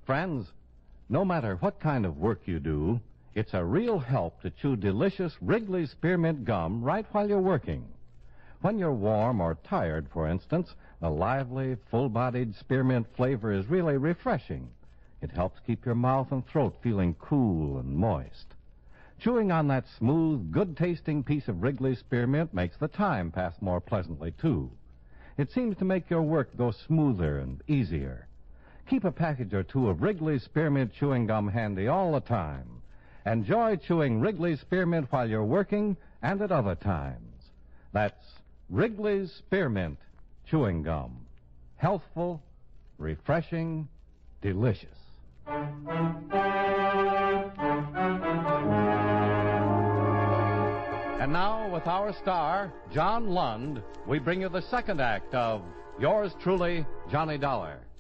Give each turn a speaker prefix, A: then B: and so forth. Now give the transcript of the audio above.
A: Friends, no matter what kind of work you do, it's a real help to chew delicious Wrigley's Spearmint Gum right while you're working. When you're warm or tired, for instance, the lively, full-bodied spearmint flavor is really refreshing. It helps keep your mouth and throat feeling cool and moist. Chewing on that smooth, good-tasting piece of Wrigley's Spearmint makes the time pass more pleasantly, too. It seems to make your work go smoother and easier. Keep a package or two of Wrigley's Spearmint chewing gum handy all the time. Enjoy chewing Wrigley's Spearmint while you're working and at other times. That's Wrigley's Spearmint chewing gum. Healthful, refreshing, delicious. And now, with our star, John Lund, we bring you the second act of Yours Truly, Johnny Dollar.